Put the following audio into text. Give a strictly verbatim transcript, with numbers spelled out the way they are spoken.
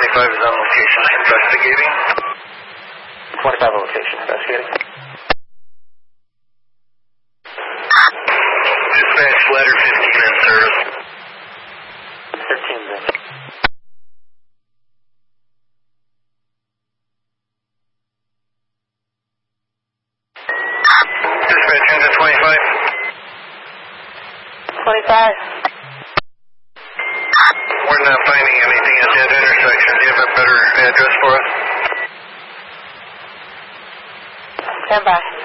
twenty-five is on location investigating. twenty-five on location investigating. Dispatch ladder fifteen in service. fifteen then. Dispatch into twenty-five. twenty-five. We're not finding anything at that intersection. Do you have a better address for us? Stand by.